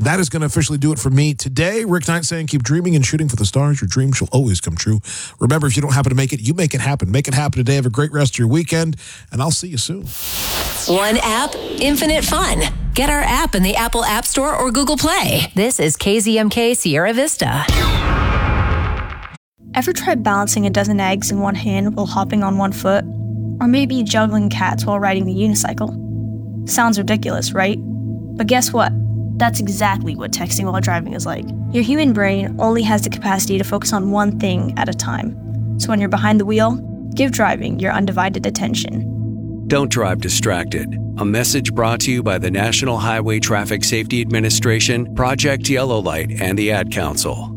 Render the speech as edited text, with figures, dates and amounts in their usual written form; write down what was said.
And that is going to officially do it for me today. Rick Knight saying, keep dreaming and shooting for the stars. Your dream shall always come true. Remember, if you don't happen to make it, you make it happen. Make it happen today. Have a great rest of your weekend, and I'll see you soon. One app, infinite fun. Get our app in the Apple App Store or Google Play. This is KZMK Sierra Vista. Ever tried balancing a dozen eggs in one hand while hopping on one foot? Or maybe juggling cats while riding the unicycle? Sounds ridiculous, right? But guess what? That's exactly what texting while driving is like. Your human brain only has the capacity to focus on one thing at a time. So when you're behind the wheel, give driving your undivided attention. Don't drive distracted. A message brought to you by the National Highway Traffic Safety Administration, Project Yellow Light, and the Ad Council.